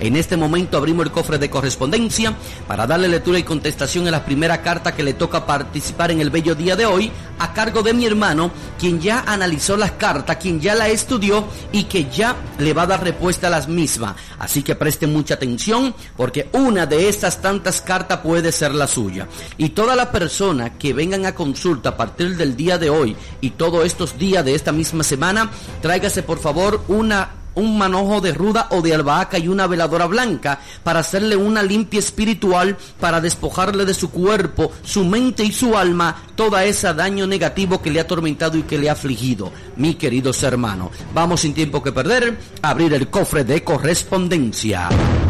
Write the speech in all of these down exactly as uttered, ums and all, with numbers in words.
En este momento abrimos el cofre de correspondencia para darle lectura y contestación a la primera carta que le toca participar en el bello día de hoy, a cargo de mi hermano, quien ya analizó las cartas, quien ya la estudió y que ya le va a dar respuesta a las mismas. Así que presten mucha atención, porque una de estas tantas cartas puede ser la suya. Y todas las personas que vengan a consulta a partir del día de hoy y todos estos días de esta misma semana, tráigase por favor una un manojo de ruda o de albahaca y una veladora blanca para hacerle una limpia espiritual, para despojarle de su cuerpo, su mente y su alma todo ese daño negativo que le ha atormentado y que le ha afligido. Mi queridos hermanos, vamos sin tiempo que perder a abrir el cofre de correspondencia.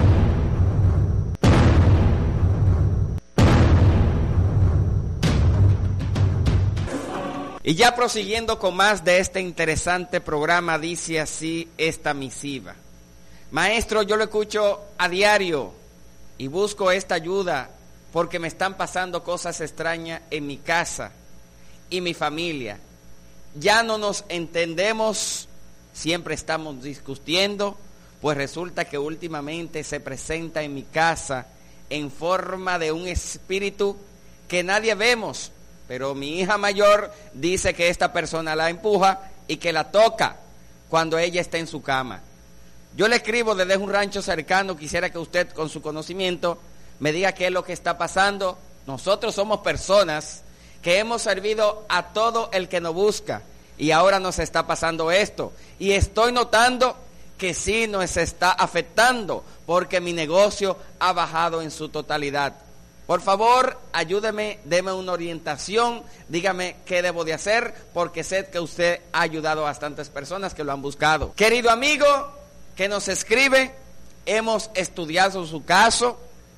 Y ya prosiguiendo con más de este interesante programa, dice así esta misiva. Maestro, yo lo escucho a diario y busco esta ayuda porque me están pasando cosas extrañas en mi casa y mi familia. Ya no nos entendemos, siempre estamos discutiendo, pues resulta que últimamente se presenta en mi casa en forma de un espíritu que nadie vemos. Pero mi hija mayor dice que esta persona la empuja y que la toca cuando ella está en su cama. Yo le escribo desde un rancho cercano, quisiera que usted con su conocimiento me diga qué es lo que está pasando. Nosotros somos personas que hemos servido a todo el que nos busca y ahora nos está pasando esto. Y estoy notando que sí nos está afectando porque mi negocio ha bajado en su totalidad. Por favor, ayúdeme, deme una orientación, dígame qué debo de hacer, porque sé que usted ha ayudado a bastantes personas que lo han buscado. Querido amigo que nos escribe, hemos estudiado su caso,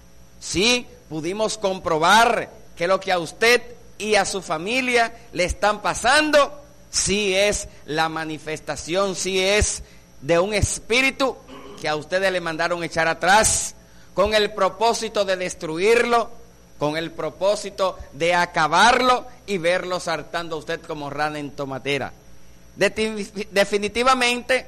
sí, pudimos comprobar que lo que a usted y a su familia le están pasando, sí es la manifestación, sí es de un espíritu que a ustedes le mandaron echar atrás, con el propósito de destruirlo, con el propósito de acabarlo y verlo saltando a usted como rana en tomatera. De- definitivamente,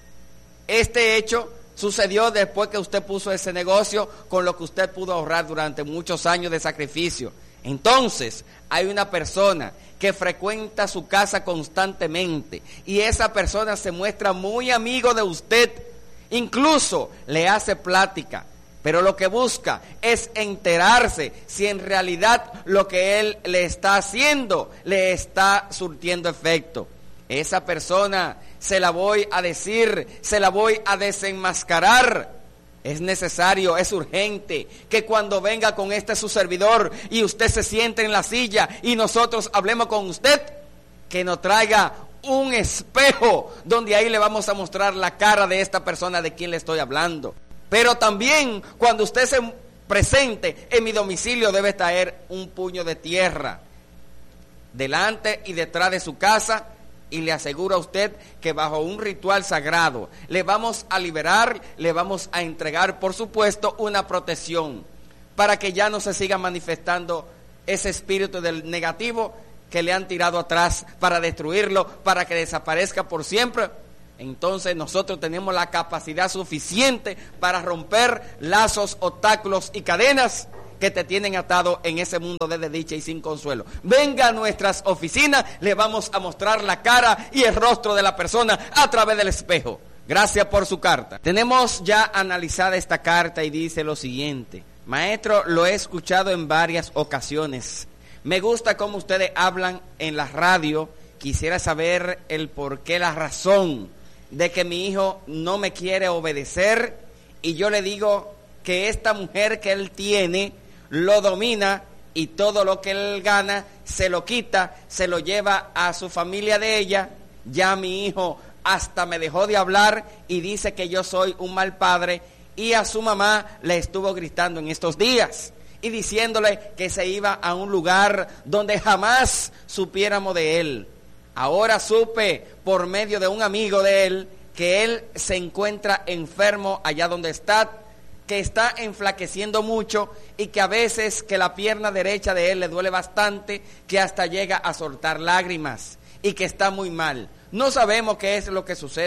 este hecho sucedió después que usted puso ese negocio con lo que usted pudo ahorrar durante muchos años de sacrificio. Entonces, hay una persona que frecuenta su casa constantemente y esa persona se muestra muy amigo de usted, incluso le hace plática. Pero lo que busca es enterarse si en realidad lo que él le está haciendo le está surtiendo efecto. Esa persona se la voy a decir, se la voy a desenmascarar. Es necesario, es urgente que cuando venga con este su servidor y usted se siente en la silla y nosotros hablemos con usted, que nos traiga un espejo donde ahí le vamos a mostrar la cara de esta persona de quien le estoy hablando. Pero también cuando usted se presente en mi domicilio debe traer un puño de tierra delante y detrás de su casa y le aseguro a usted que bajo un ritual sagrado le vamos a liberar, le vamos a entregar por supuesto una protección para que ya no se siga manifestando ese espíritu del negativo que le han tirado atrás para destruirlo, para que desaparezca por siempre. Entonces nosotros tenemos la capacidad suficiente para romper lazos, obstáculos y cadenas que te tienen atado en ese mundo de desdicha y sin consuelo. Venga a nuestras oficinas, le vamos a mostrar la cara y el rostro de la persona a través del espejo. Gracias por su carta. Tenemos ya analizada esta carta y dice lo siguiente. Maestro, lo he escuchado en varias ocasiones. Me gusta cómo ustedes hablan en la radio. Quisiera saber el por qué, la razón de que mi hijo no me quiere obedecer y yo le digo que esta mujer que él tiene lo domina y todo lo que él gana se lo quita, se lo lleva a su familia de ella. Ya mi hijo hasta me dejó de hablar y dice que yo soy un mal padre y a su mamá le estuvo gritando en estos días y diciéndole que se iba a un lugar donde jamás supiéramos de él. Ahora supe por medio de un amigo de él que él se encuentra enfermo allá donde está, que está enflaqueciendo mucho y que a veces que la pierna derecha de él le duele bastante, que hasta llega a soltar lágrimas y que está muy mal. No sabemos qué es lo que sucede,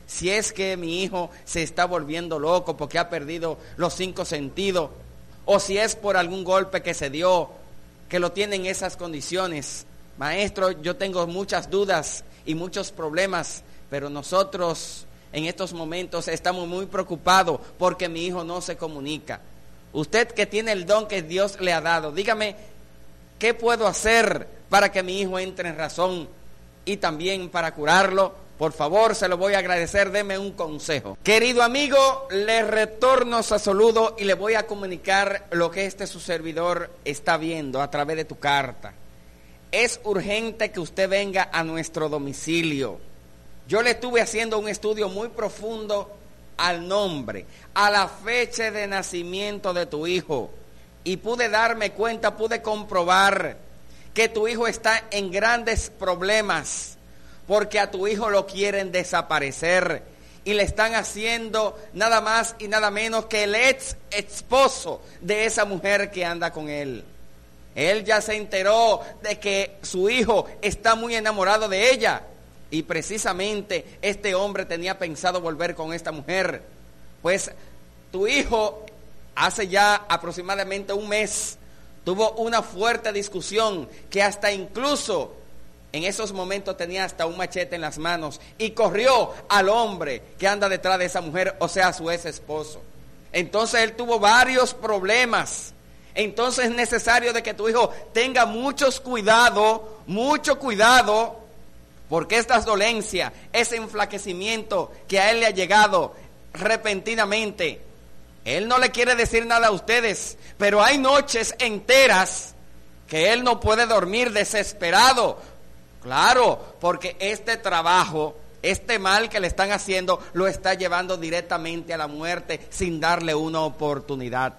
si es que mi hijo se está volviendo loco porque ha perdido los cinco sentidos, o si es por algún golpe que se dio, que lo tiene en esas condiciones. Maestro, yo tengo muchas dudas y muchos problemas, pero nosotros en estos momentos estamos muy preocupados porque mi hijo no se comunica. Usted que tiene el don que Dios le ha dado, dígame, ¿qué puedo hacer para que mi hijo entre en razón y también para curarlo? Por favor, se lo voy a agradecer, deme un consejo. Querido amigo, le retorno su saludo y le voy a comunicar lo que este su servidor está viendo a través de tu carta. Es urgente que usted venga a nuestro domicilio. Yo le estuve haciendo un estudio muy profundo al nombre, a la fecha de nacimiento de tu hijo, y pude darme cuenta, pude comprobar que tu hijo está en grandes problemas, porque a tu hijo lo quieren desaparecer y le están haciendo nada más y nada menos que el ex esposo de esa mujer que anda con él. Él ya se enteró de que su hijo está muy enamorado de ella, y precisamente este hombre tenía pensado volver con esta mujer. Pues tu hijo hace ya aproximadamente un mes tuvo una fuerte discusión que hasta incluso en esos momentos tenía hasta un machete en las manos y corrió al hombre que anda detrás de esa mujer, o sea, su ex esposo. Entonces él tuvo varios problemas. Entonces es necesario de que tu hijo tenga muchos cuidado, mucho cuidado, porque estas dolencias, ese enflaquecimiento que a él le ha llegado repentinamente, él no le quiere decir nada a ustedes, pero hay noches enteras que él no puede dormir desesperado. Claro, porque este trabajo, este mal que le están haciendo, lo está llevando directamente a la muerte sin darle una oportunidad.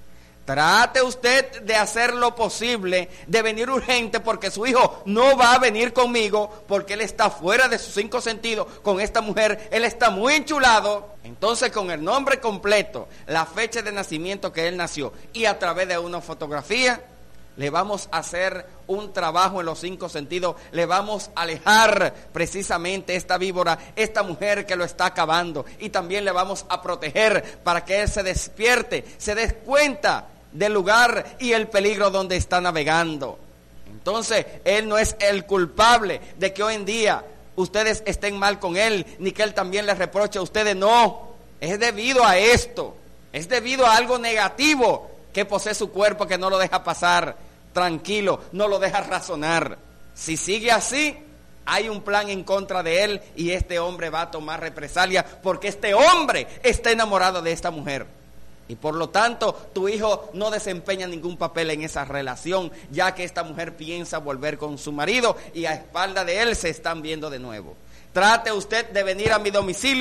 Trate usted de hacer lo posible, de venir urgente, porque su hijo no va a venir conmigo, porque él está fuera de sus cinco sentidos con esta mujer, él está muy enchulado. Entonces, con el nombre completo, la fecha de nacimiento que él nació y a través de una fotografía, le vamos a hacer un trabajo en los cinco sentidos, le vamos a alejar precisamente esta víbora, esta mujer que lo está acabando, y también le vamos a proteger para que él se despierte, se dé cuenta del lugar y el peligro donde está navegando. Entonces, él no es el culpable de que hoy en día ustedes estén mal con él, ni que él también les reproche a ustedes, no. Es debido a esto, es debido a algo negativo que posee su cuerpo, que no lo deja pasar tranquilo, no lo deja razonar. Si sigue así, hay un plan en contra de él y este hombre va a tomar represalia, porque este hombre está enamorado de esta mujer. Y por lo tanto, tu hijo no desempeña ningún papel en esa relación, ya que esta mujer piensa volver con su marido y a espalda de él se están viendo de nuevo. Trate usted de venir a mi domicilio.